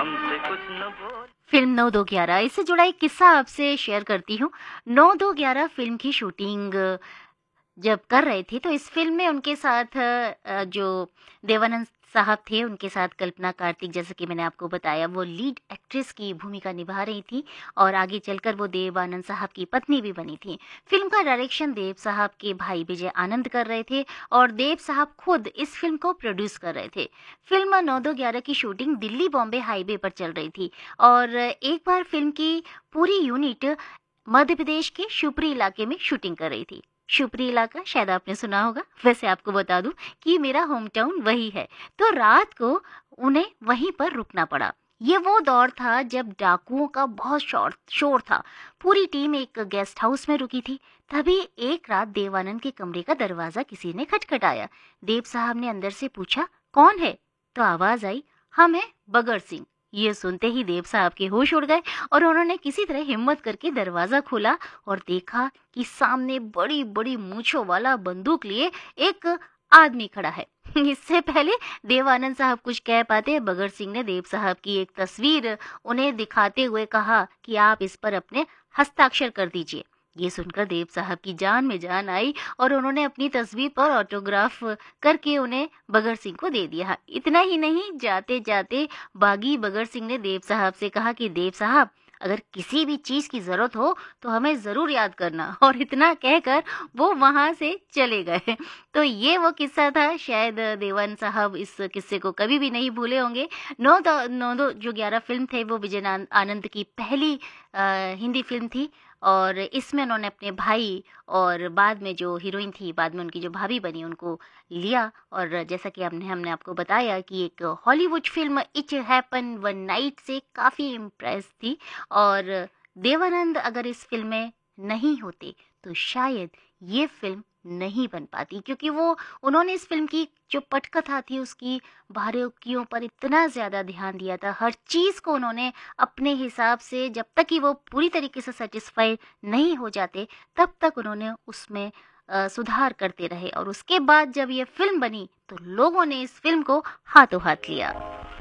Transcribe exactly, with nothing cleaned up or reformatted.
हमसे कुछ न बोल। फिल्म नौ दो ग्यारह इससे जुड़ा एक किस्सा आपसे शेयर करती हूँ। नौ दो ग्यारह फिल्म की शूटिंग जब कर रहे थे तो इस फिल्म में उनके साथ अ, जो देवानंद साहब थे उनके साथ कल्पना कार्तिक, जैसे कि मैंने आपको बताया, वो लीड एक्ट्रेस की भूमिका निभा रही थी और आगे चलकर वो देवानंद साहब की पत्नी भी बनी थी। फिल्म का डायरेक्शन देव साहब के भाई विजय आनंद कर रहे थे और देव साहब खुद इस फिल्म को प्रोड्यूस कर रहे थे। फिल्म नौ दो ग्यारह की शूटिंग दिल्ली बॉम्बे हाईवे पर चल रही थी और एक बार फिल्म की पूरी यूनिट मध्य प्रदेश के शिवपुरी इलाके में शूटिंग कर रही थी। शिवपुरी इलाका शायद आपने सुना होगा, वैसे आपको बता दूं कि मेरा होम टाउन वही है। तो रात को उन्हें वहीं पर रुकना पड़ा। ये वो दौर था जब डाकुओं का बहुत शोर शोर था। पूरी टीम एक गेस्ट हाउस में रुकी थी। तभी एक रात देवानंद के कमरे का दरवाजा किसी ने खटखटाया। देव साहब ने अंदर से पूछा, कौन है? तो आवाज आई, हम हैं बगर सिंह। ये सुनते ही देव साहब के होश उड़ गए और उन्होंने किसी तरह हिम्मत करके दरवाजा खोला और देखा कि सामने बड़ी बड़ी मूंछों वाला बंदूक लिए एक आदमी खड़ा है। इससे पहले देवानंद साहब कुछ कह पाते, बगर सिंह ने देव साहब की एक तस्वीर उन्हें दिखाते हुए कहा कि आप इस पर अपने हस्ताक्षर कर दीजिए। ये सुनकर देव साहब की जान में जान आई और उन्होंने अपनी तस्वीर पर ऑटोग्राफ करके उन्हें बगर सिंह को दे दिया। इतना ही नहीं, जाते जाते बागी बगर सिंह ने देव साहब से कहा कि देव साहब, अगर किसी भी चीज की जरूरत हो तो हमें जरूर याद करना। और इतना कहकर वो वहां से चले गए। तो ये वो किस्सा था, शायद देवानंद साहब इस किस्से को कभी भी नहीं भूले होंगे। नौ दो नौ दो जो ग्यारह फिल्म थे वो विजय नान- आनंद की पहली अ, हिंदी फिल्म थी और इसमें उन्होंने अपने भाई और बाद में जो हीरोइन थी, बाद में उनकी जो भाभी बनी, उनको लिया। और जैसा कि हमने हमने आपको बताया कि एक Hollywood film it happen one night से काफ़ी इम्प्रेस थी और देवानंद अगर इस फिल्म में नहीं होते तो शायद ये फिल्म नहीं बन पाती, क्योंकि वो उन्होंने इस फिल्म की जो पटकथा थी उसकी बारीकियों पर इतना ज़्यादा ध्यान दिया था। हर चीज़ को उन्होंने अपने हिसाब से, जब तक कि वो पूरी तरीके से सेटिस्फाई नहीं हो जाते तब तक उन्होंने उसमें अ, सुधार करते रहे और उसके बाद जब ये फिल्म बनी तो लोगों ने इस फिल्म को हाथों हाथ लिया।